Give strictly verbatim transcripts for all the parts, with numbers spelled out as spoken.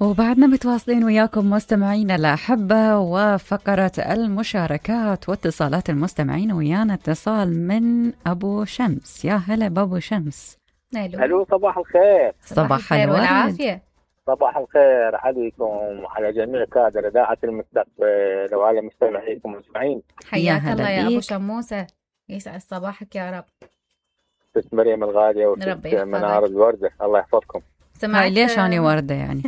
وبعدنا متواصلين وياكم مستمعينا الأحبة وفقرة المشاركات واتصالات المستمعين. ويانا اتصال من أبو شمس. يا هلا بأبو شمس. هلو، صباح الخير. صباح الخير والعافية. صباح الخير عليكم وعلى جميع كادر إذاعة المستقبل وعلى مستمعيكم المستمعين. حياك الله يا أبو شموسة، يسعد صباحك يا رب. ست مريم الغالية وست منار الوردة، الله يحفظكم. هاي ليش أنا وردة يعني؟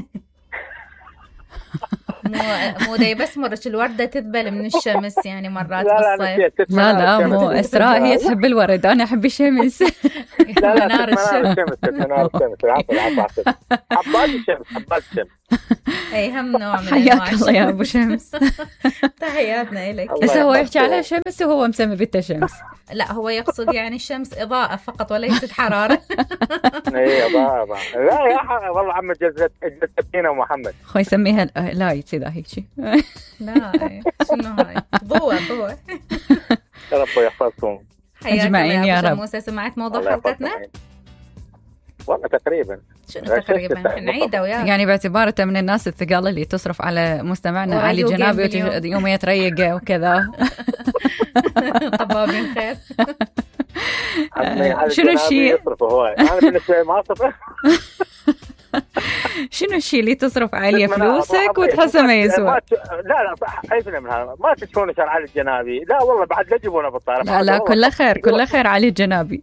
مو مو داي بس مرش الوردة تذبل من الشمس يعني مرات لا بالصيف. لا لا مو إسراء هي تحب الورد، أنا أحب الشمس. لا لا منار الشمس، منار الشمس. العفو العفو. حبات الشمس، حبات الشمس. أي هم نوع من حياك الله يا أبو شمس. تحياتنا إلك. بس هو يحكي على شمس وهو مسمي بنت شمس. لا هو يقصد يعني الشمس إضاءة فقط وليست حرارة. إيه إضاءة. لا يا حق والله عم جزت جزتينا ومحمد. خو يسميها لايت كذا هيك. لا شنو هاي؟ ضوء ضوء. ربي يحفظكم. أجمعين يا رب. موسى سمعت موضوع حلقتنا؟ والله تقريبا. شنو تقريبا؟ نعيده وياك. يعني باعتبارته من الناس الثقال اللي تصرف على مستمعنا علي جنابي يوم يتريق وكذا. طبابين خير. شنو الشيء؟ أنا بالنسبة ما أصرف. شنو الشيء اللي تصرف عليه فلوسك وتحسه ما يسوى؟ لا لا حيفنا من هذا، ما تشوفون شر علي الجنابي. لا والله بعد لا تجيبونه بالطارق. لا لا كله خير كله خير علي الجنابي.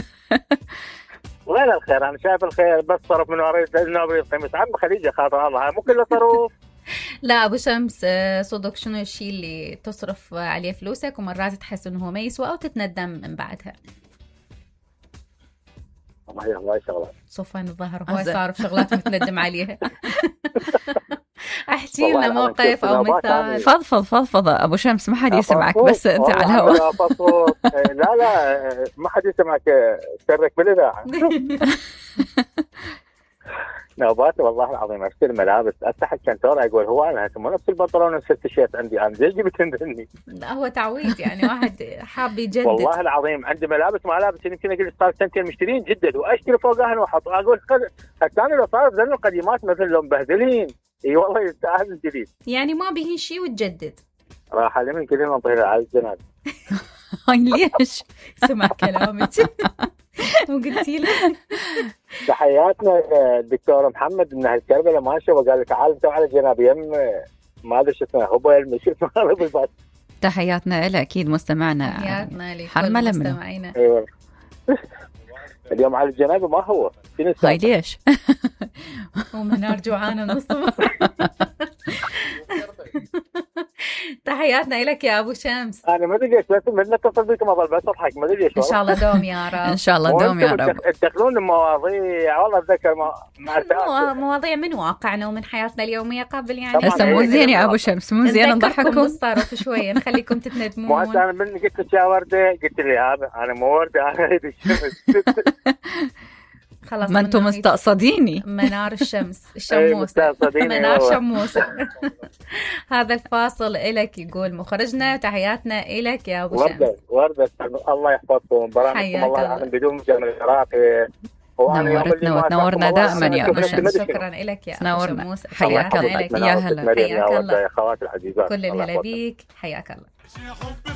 وين الخير؟ أنا شايف الخير بس صرف من وريد لأنه بريد قميص عم خليجة خاطر الله مو كله صروف. لا أبو شمس صدق، شنو الشيء اللي تصرف عليه فلوسك ومرات تحس إنه هو ما يسوى أو تتندم من بعدها؟ والله والله شغلات صفان الظهر هو صار في شغلات متندم عليها. احكي لنا موقف او مثال. فضفض فضفض ابو شمس، ما حد يسمعك بس انت على الهواء. لا لا ما حد يسمعك، سرك بالاذاعه. نوبات والله العظيم اشتري ملابس افتح الكنتور اقول هو انا مو نفس البنطلون ونفس التيشيرت عندي انا زي جبت عندني. لا هو تعويض يعني واحد حاب يجدد. والله العظيم عندي ملابس ملابس يمكن اقول صار سنتين مشترين جدد واشتري فوقها واحط اقول الثاني لو صار ذن القديمات مثل لو مبهدلين. اي والله يستاهل الجديد يعني ما به شيء وتجدد. راح من كل ما طير على الجناب. هاي ليش سمع كلامك وقلتي له تحياتنا الدكتور محمد من هالكربله ماشي وقال لك تعال انت على جناب يم ما ادري شو اسمه هو المشي بالباص. تحياتنا له اكيد مستمعنا. تحياتنا لكل مستمعينا. ايوه اليوم على الجناب ما هو هاي ليش ومنار جوعانه نص. تحياتنا لك يا ابو شمس. انا ما ادري ليش بس من اتصل بكم اضل بس اضحك ما ادري ليش. ان شاء الله دوم يا رب. ان شاء الله دوم يا رب. تدخلون المواضيع والله اتذكر مع مواضيع من واقعنا ومن حياتنا اليوميه قبل يعني. هسه مو زين يا ابو شمس مو زين نضحككم بالصرف شويه نخليكم تتندمون. مو انا من قلت لك يا ورده قلت لي هذا انا مو ورده انا هذه الشمس. خلاص ما انتم مستقصديني. منار الشمس الشموس منار شموس. هذا الفاصل إلك يقول مخرجنا. وتحياتنا إلك يا أبو شمس. وردة وردة الله يحفظكم برامجكم الله العظيم بدون مجاملات. نورتنا وتنورنا دائما يا أبو شمس. شكرا لك يا أبو شموس. حياك الله. يا هلا حياك الله يا أخوات العزيزات. كل الهلا بيك. حياك الله.